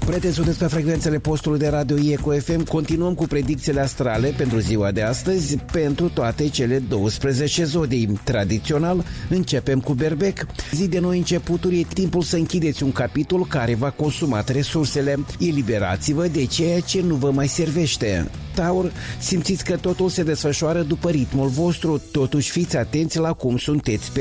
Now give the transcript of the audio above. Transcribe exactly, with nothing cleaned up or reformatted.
Prieteni, sunteți pe frecvențele postului de radio Eco F M. Continuăm cu predicțiile astrale pentru ziua de astăzi pentru toate cele douăsprezece zodii. Tradițional, începem cu Berbec. Zi de noi începuturi, e timpul să închideți un capitol care v-a consumat resursele. Eliberați-vă de ceea ce nu vă mai servește. Taur, simțiți că totul se desfășoară după ritmul vostru, totuși fiți atenți la cum sunteți pe